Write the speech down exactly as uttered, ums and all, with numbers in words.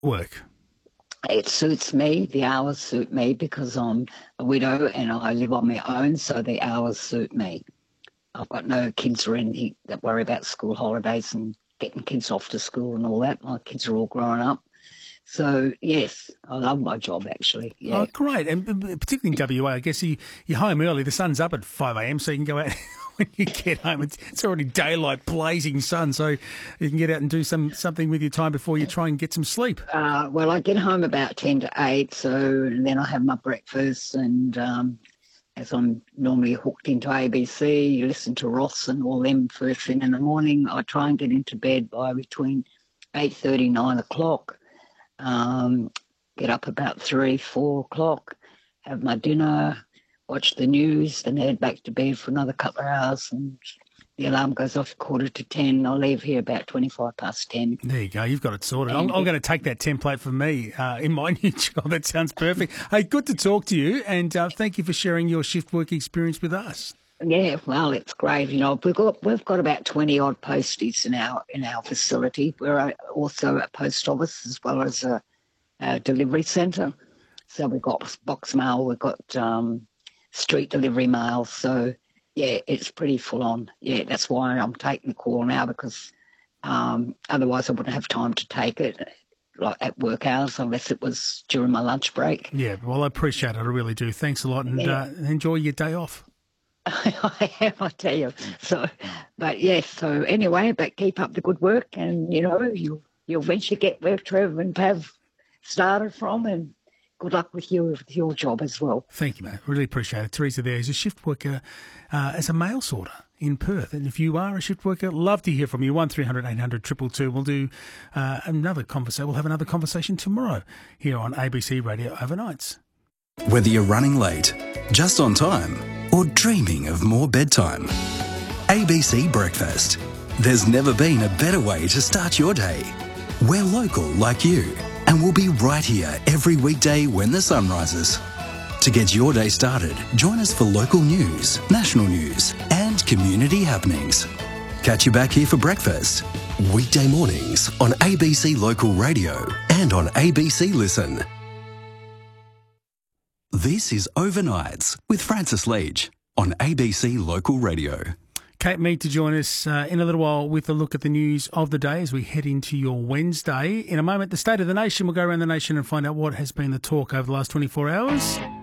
work? It suits me. The hours suit me because I'm a widow and I live on my own, so the hours suit me. I've got no kids or anything that worry about school holidays and getting kids off to school and all that. My kids are all grown up. So, yes, I love my job, actually. Yeah. Oh, great. And particularly in W A, I guess you, you're home early. The sun's up at five a.m, so you can go out when you get home. It's, it's already daylight, blazing sun, so you can get out and do some something with your time before you try and get some sleep. Uh, well, I get home about ten to eight, so and then I have my breakfast and um, as I'm normally hooked into A B C, you listen to Ross and all them first thing in the morning. I try and get into bed by between eight thirty, nine o'clock. Um, get up about three, four o'clock, have my dinner, watch the news, then head back to bed for another couple of hours. And the alarm goes off at quarter to ten. I'll leave here about twenty-five past ten. There you go. You've got it sorted. I'm, I'm going to take that template for me uh, in my new job. That sounds perfect. Hey, good to talk to you, and uh, thank you for sharing your shift work experience with us. Yeah, well, it's great. You know, we've got we've got about twenty odd posties in our in our facility. We're also a post office as well as a, a delivery centre. So we've got box mail, we've got um, street delivery mail. So yeah, it's pretty full on. Yeah, that's why I'm taking the call now because um, otherwise I wouldn't have time to take it like at work hours unless it was during my lunch break. Yeah, well, I appreciate it. I really do. Thanks a lot, and yeah. uh, enjoy your day off. I am, I tell you. So, but yes. So anyway, but keep up the good work, and you know you'll you'll eventually get where Trev and Pav started from, and good luck with your with your job as well. Thank you, mate. Really appreciate it. Teresa there is a shift worker uh, as a mail sorter in Perth, and if you are a shift worker, love to hear from you. One three hundred eight hundred two two two. We'll do uh, another conversation. We'll have another conversation tomorrow here on A B C Radio Overnights. Whether you're running late, just on time, or dreaming of more bedtime, A B C Breakfast. There's never been a better way to start your day. We're local like you, and we'll be right here every weekday when the sun rises. To get your day started, join us for local news, national news, and community happenings. Catch you back here for breakfast. Weekday mornings on A B C Local Radio and on A B C Listen. This is Overnights with Francis Leach on A B C Local Radio. Kate Mead to join us uh, in a little while with a look at the news of the day as we head into your Wednesday. In a moment, the State of the Nation. We'll go around the nation and find out what has been the talk over the last twenty-four hours.